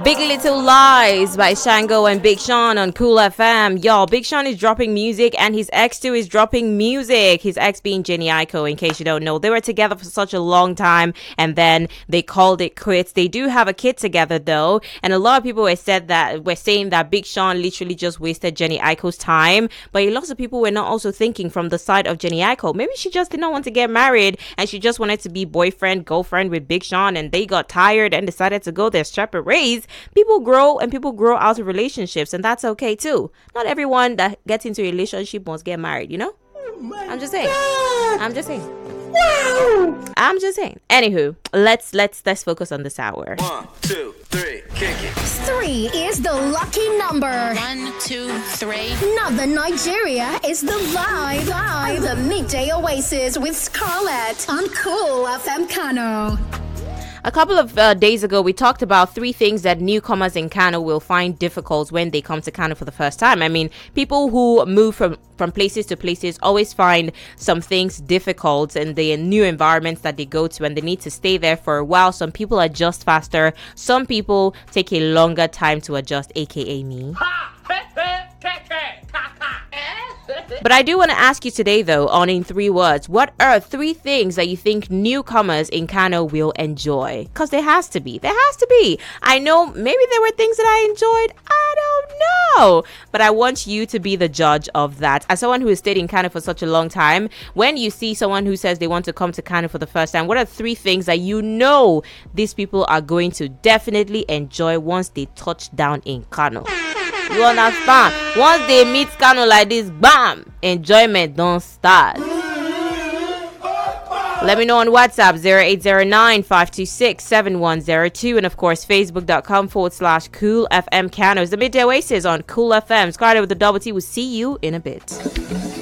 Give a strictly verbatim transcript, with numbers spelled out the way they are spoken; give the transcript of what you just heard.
Big Little Lies by Shango and Big Sean on Cool F M. Y'all, Big Sean is dropping music and his ex too is dropping music. His ex being Jenny Aiko, in case you don't know. They were together for such a long time and then they called it quits. They do have a kid together though, and a lot of people were said that were saying that Big Sean literally just wasted Jenny Aiko's time. But lots of people were not also thinking from the side of Jenny Aiko. Maybe she just did not want to get married and she just wanted to be boyfriend, girlfriend with Big Sean, and they got tired and decided to go their separate ways. People grow and people grow out of relationships, and that's okay too. Not everyone that gets into a relationship must get married, you know? Oh I'm just saying. God. I'm just saying. Wow. I'm just saying. Anywho, let's let's let's focus on this hour. One, two, three, kick it. Three is the lucky number. One, two, three. Northern Nigeria is the vibe. Vibe. The midday oasis with Scarlett on Cool F M Kano. A couple of uh, days ago, we talked about three things that newcomers in Kano will find difficult when they come to Kano for the first time. I mean, people who move from, from places to places always find some things difficult in the new environments that they go to, and they need to stay there for a while. Some people adjust faster. Some people take a longer time to adjust, aka me. But I do want to ask you today, though, on In Three Words, what are three things that you think newcomers in Kano will enjoy? Because there has to be. There has to be. I know maybe there were things that I enjoyed. I don't know. But I want you to be the judge of that. As someone who has stayed in Kano for such a long time, when you see someone who says they want to come to Kano for the first time, what are three things that you know these people are going to definitely enjoy once they touch down in Kano? You understand? Once they meet Kano like this, bam, enjoyment don't start. Let me know on WhatsApp zero eight zero nine, five two six, seven one zero two, and of course facebook.com forward slash Cool F M Kano. It's the Midday Oasis on Cool F M. Scarlett with the double T. We'll see you in a bit.